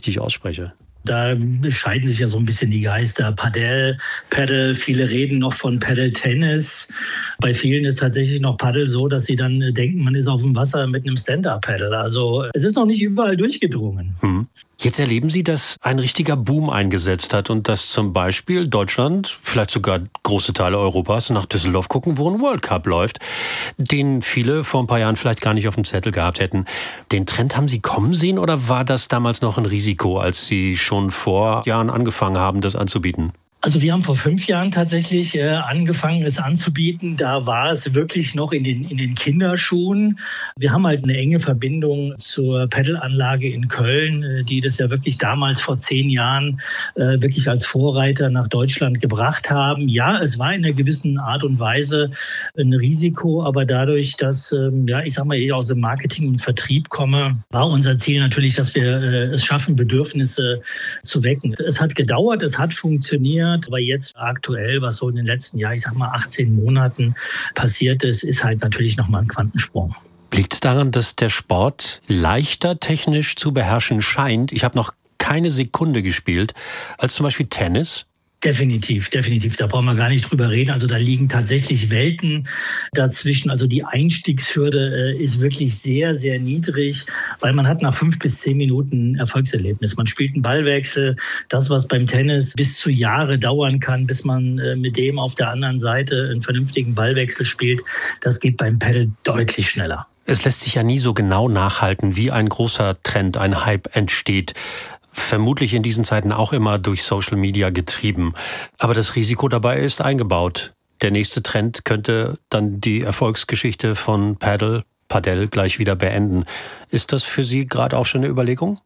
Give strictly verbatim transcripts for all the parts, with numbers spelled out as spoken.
richtig ausspreche. Da scheiden sich ja so ein bisschen die Geister. Padel, Paddle, viele reden noch von Paddle-Tennis. Bei vielen ist tatsächlich noch Paddle so, dass sie dann denken, man ist auf dem Wasser mit einem Stand-Up-Paddle. Also es ist noch nicht überall durchgedrungen. Hm. Jetzt erleben Sie, dass ein richtiger Boom eingesetzt hat und dass zum Beispiel Deutschland, vielleicht sogar große Teile Europas, nach Düsseldorf gucken, wo ein World Cup läuft, den viele vor ein paar Jahren vielleicht gar nicht auf dem Zettel gehabt hätten. Den Trend haben Sie kommen sehen oder war das damals noch ein Risiko, als Sie schon vor Jahren angefangen haben, das anzubieten? Also wir haben vor fünf Jahren tatsächlich äh, angefangen, es anzubieten. Da war es wirklich noch in den, in den Kinderschuhen. Wir haben halt eine enge Verbindung zur Paddelanlage in Köln, äh, die das ja wirklich damals vor zehn Jahren äh, wirklich als Vorreiter nach Deutschland gebracht haben. Ja, es war in einer gewissen Art und Weise ein Risiko, aber dadurch, dass, ähm, ja, ich sag mal, ich aus dem Marketing und Vertrieb komme, war unser Ziel natürlich, dass wir äh, es schaffen, Bedürfnisse zu wecken. Es hat gedauert, es hat funktioniert. Aber jetzt aktuell, was so in den letzten Jahren, ich sag mal achtzehn Monaten passiert ist, ist halt natürlich nochmal ein Quantensprung. Liegt es daran, dass der Sport leichter technisch zu beherrschen scheint? Ich habe noch keine Sekunde gespielt, als zum Beispiel Tennis. Definitiv, definitiv. Da brauchen wir gar nicht drüber reden. Also da liegen tatsächlich Welten dazwischen. Also die Einstiegshürde äh, ist wirklich sehr, sehr niedrig, weil man hat nach fünf bis zehn Minuten ein Erfolgserlebnis. Man spielt einen Ballwechsel. Das, was beim Tennis bis zu Jahre dauern kann, bis man äh, mit dem auf der anderen Seite einen vernünftigen Ballwechsel spielt, das geht beim Paddle deutlich schneller. Es lässt sich ja nie so genau nachhalten, wie ein großer Trend, ein Hype entsteht. Vermutlich in diesen Zeiten auch immer durch Social Media getrieben. Aber das Risiko dabei ist eingebaut. Der nächste Trend könnte dann die Erfolgsgeschichte von Paddle, Padel gleich wieder beenden. Ist das für Sie gerade auch schon eine Überlegung?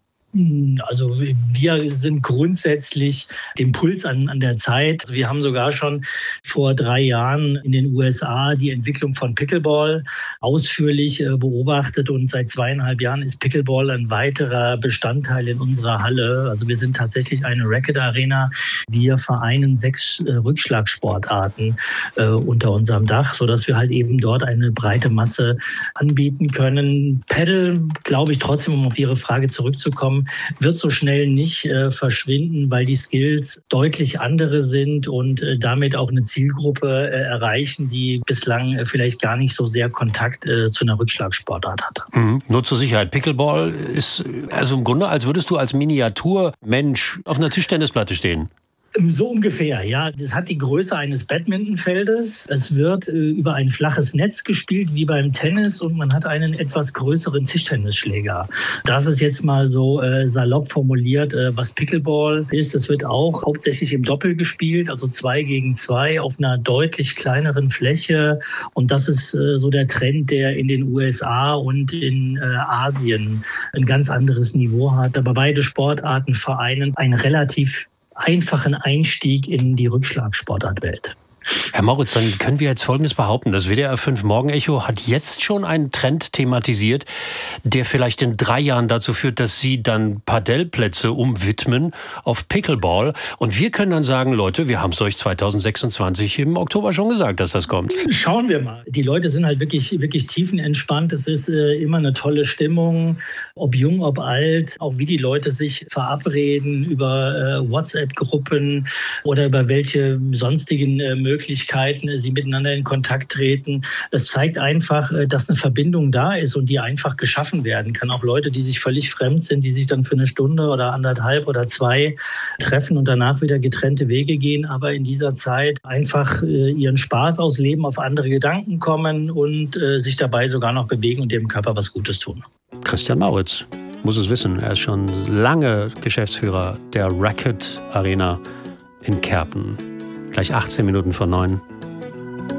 Also wir sind grundsätzlich dem Puls an, an der Zeit. Wir haben sogar schon vor drei Jahren in den U S A die Entwicklung von Pickleball ausführlich äh, beobachtet und seit zweieinhalb Jahren ist Pickleball ein weiterer Bestandteil in unserer Halle. Also wir sind tatsächlich eine Racket-Arena. Wir vereinen sechs äh, Rückschlagsportarten äh, unter unserem Dach, sodass wir halt eben dort eine breite Masse anbieten können. Paddle, glaube ich trotzdem, um auf Ihre Frage zurückzukommen, wird so schnell nicht äh, verschwinden, weil die Skills deutlich andere sind und äh, damit auch eine Zielgruppe äh, erreichen, die bislang äh, vielleicht gar nicht so sehr Kontakt äh, zu einer Rückschlagsportart hat. Mhm. Nur zur Sicherheit, Pickleball ist also im Grunde, als würdest du als Miniaturmensch auf einer Tischtennisplatte stehen. So ungefähr, ja. Das hat die Größe eines Badmintonfeldes. Es wird äh, über ein flaches Netz gespielt, wie beim Tennis, und man hat einen etwas größeren Tischtennisschläger. Das ist jetzt mal so äh, salopp formuliert, äh, was Pickleball ist. Es wird auch hauptsächlich im Doppel gespielt, also zwei gegen zwei auf einer deutlich kleineren Fläche. Und das ist äh, so der Trend, der in den U S A und in äh, Asien ein ganz anderes Niveau hat. Aber beide Sportarten vereinen einen relativ einfachen Einstieg in die Rückschlagsportartwelt. Herr Mauritz, dann können wir jetzt Folgendes behaupten. Das W D R fünf Morgenecho hat jetzt schon einen Trend thematisiert, der vielleicht in drei Jahren dazu führt, dass Sie dann Padellplätze umwidmen auf Pickleball. Und wir können dann sagen, Leute, wir haben es euch zwanzig sechsundzwanzig im Oktober schon gesagt, dass das kommt. Schauen wir mal. Die Leute sind halt wirklich, wirklich tiefenentspannt. Es ist äh, immer eine tolle Stimmung, ob jung, ob alt, auch wie die Leute sich verabreden über äh, WhatsApp-Gruppen oder über welche sonstigen äh, Möglichkeiten sie miteinander in Kontakt treten. Es zeigt einfach, dass eine Verbindung da ist und die einfach geschaffen werden kann. Auch Leute, die sich völlig fremd sind, die sich dann für eine Stunde oder anderthalb oder zwei treffen und danach wieder getrennte Wege gehen, aber in dieser Zeit einfach ihren Spaß ausleben, auf andere Gedanken kommen und sich dabei sogar noch bewegen und dem Körper was Gutes tun. Christian Mauritz muss es wissen. Er ist schon lange Geschäftsführer der Racket Arena in Kerpen. Gleich achtzehn Minuten vor neun.